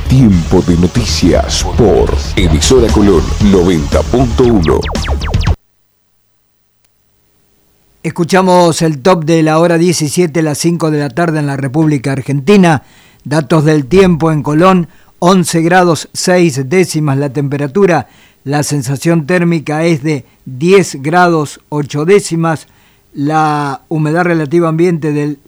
Tiempo de noticias por Emisora Colón 90.1. Escuchamos el top de la hora 17, las 5 de la tarde en la República Argentina. Datos del tiempo en Colón: 11 grados 6 décimas la temperatura. La sensación térmica es de 10 grados 8 décimas. La humedad relativa ambiente del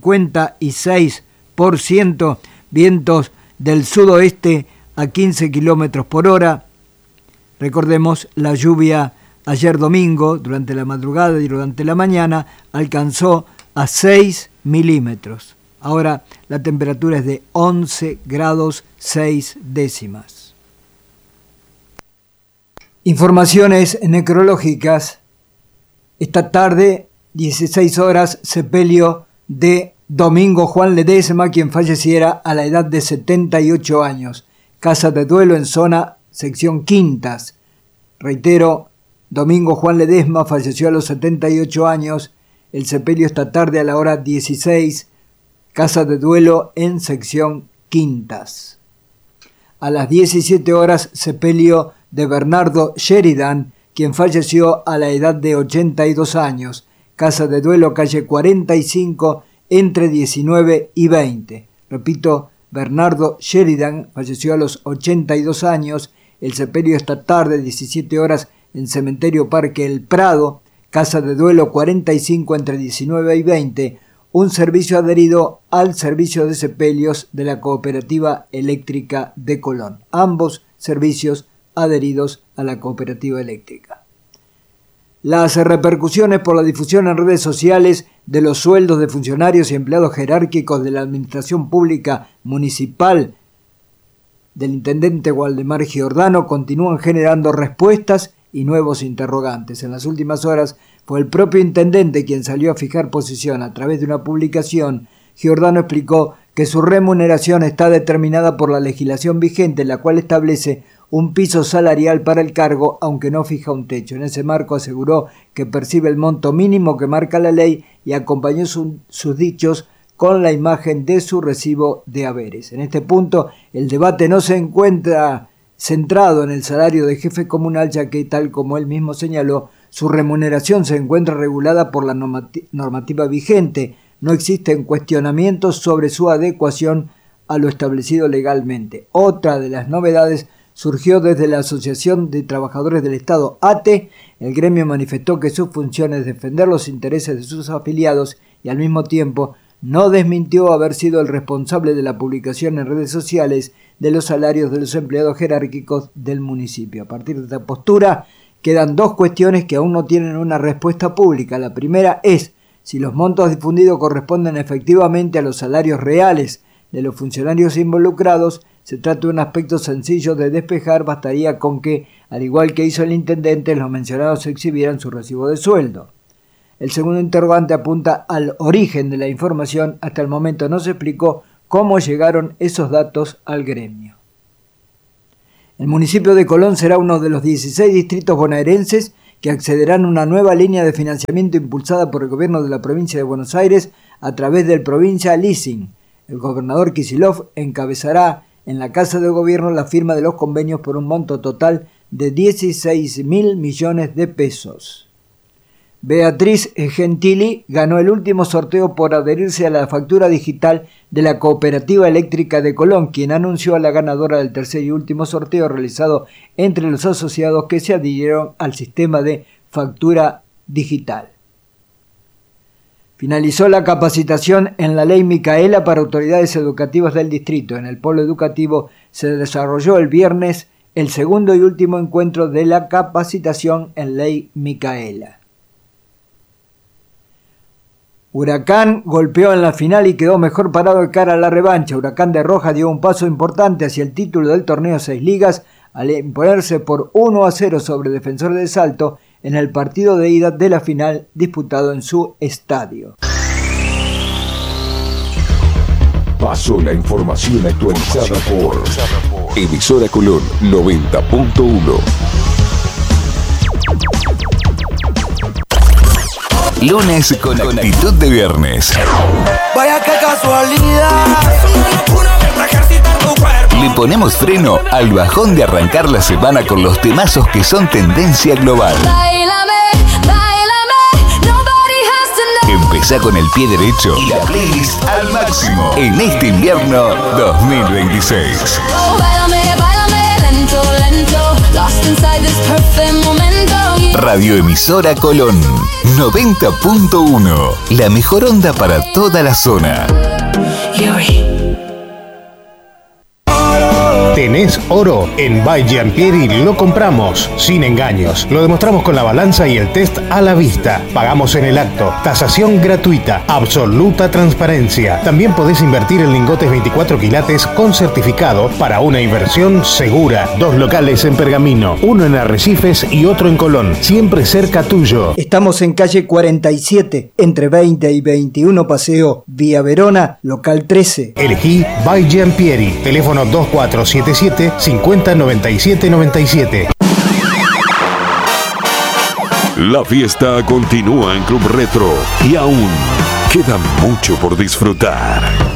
56%. Vientos del sudoeste a 15 kilómetros por hora. Recordemos, la lluvia ayer domingo, durante la madrugada y durante la mañana, alcanzó a 6 milímetros. Ahora la temperatura es de 11 grados 6 décimas. Informaciones necrológicas. Esta tarde, 16 horas, sepelio de Domingo Juan Ledesma, quien falleciera a la edad de 78 años. Casa de duelo en zona sección Quintas. Reitero, Domingo Juan Ledesma falleció a los 78 años. El sepelio esta tarde a la hora 16. Casa de duelo en sección Quintas. A las 17 horas, sepelio de Bernardo Sheridan, quien falleció a la edad de 82 años. Casa de duelo calle 45 entre 19 y 20. Repito, Bernardo Sheridan falleció a los 82 años. El sepelio esta tarde, 17 horas, en Cementerio Parque El Prado. Casa de duelo 45 entre 19 y 20. Un servicio adherido al servicio de sepelios de la Cooperativa Eléctrica de Colón. Ambos servicios adheridos a la Cooperativa Eléctrica. Las repercusiones por la difusión en redes sociales de los sueldos de funcionarios y empleados jerárquicos de la Administración Pública Municipal del intendente Waldemar Giordano continúan generando respuestas y nuevos interrogantes. En las últimas horas fue el propio intendente quien salió a fijar posición a través de una publicación. Giordano explicó que su remuneración está determinada por la legislación vigente, la cual establece un piso salarial para el cargo, aunque no fija un techo. En ese marco aseguró que percibe el monto mínimo que marca la ley y acompañó sus dichos con la imagen de su recibo de haberes. En este punto, el debate no se encuentra centrado en el salario de jefe comunal, ya que, tal como él mismo señaló, su remuneración se encuentra regulada por la normativa vigente. No existen cuestionamientos sobre su adecuación a lo establecido legalmente. Otra de las novedades surgió desde la Asociación de Trabajadores del Estado, ATE. El gremio manifestó que su función es defender los intereses de sus afiliados y al mismo tiempo no desmintió haber sido el responsable de la publicación en redes sociales de los salarios de los empleados jerárquicos del municipio. A partir de esta postura quedan dos cuestiones que aún no tienen una respuesta pública. La primera es si los montos difundidos corresponden efectivamente a los salarios reales de los funcionarios involucrados. Se trata de un aspecto sencillo de despejar, bastaría con que, al igual que hizo el intendente, los mencionados exhibieran su recibo de sueldo. El segundo interrogante apunta al origen de la información. Hasta el momento no se explicó cómo llegaron esos datos al gremio. El municipio de Colón será uno de los 16 distritos bonaerenses que accederán a una nueva línea de financiamiento impulsada por el gobierno de la provincia de Buenos Aires a través del Provincia Leasing. El gobernador Kicillof encabezará en la Casa de Gobierno la firma de los convenios por un monto total de 16.000 millones de pesos. Beatriz Gentili ganó el último sorteo por adherirse a la factura digital de la Cooperativa Eléctrica de Colón, quien anunció a la ganadora del tercer y último sorteo realizado entre los asociados que se adhirieron al sistema de factura digital. Finalizó la capacitación en la Ley Micaela para autoridades educativas del distrito. En el polo educativo se desarrolló el viernes el segundo y último encuentro de la capacitación en Ley Micaela. Huracán golpeó en la final y quedó mejor parado de cara a la revancha. Huracán de Rojas dio un paso importante hacia el título del torneo 6 ligas al imponerse por 1-0 sobre Defensor de Salto en el partido de ida de la final disputado en su estadio. Pasó la información actualizada por Emisora Colón 90.1. Lunes con actitud de viernes. Vaya qué casualidad. Le ponemos freno al bajón de arrancar la semana con los temazos que son tendencia global. Empezá con el pie derecho y la playlist al máximo en este invierno 2026. Radioemisora Colón 90.1. La mejor onda para toda la zona. ¿Tenés oro? En By Giampieri lo compramos, sin engaños. Lo demostramos con la balanza y el test a la vista. Pagamos en el acto. Tasación gratuita. Absoluta transparencia. También podés invertir en lingotes 24 quilates con certificado para una inversión segura. 2 locales en Pergamino, uno en Arrecifes y otro en Colón. Siempre cerca tuyo. Estamos en calle 47, entre 20 y 21 Paseo Vía Verona, local 13. Elegí By Giampieri. Teléfono 2477-509797. La fiesta continúa en Club Retro y aún queda mucho por disfrutar.